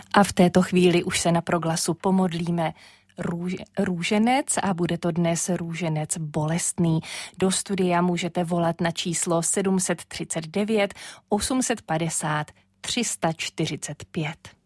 A v této chvíli už se na Proglasu pomodlíme růženec a bude to dnes růženec bolestný. Do studia můžete volat na číslo 739 850 345.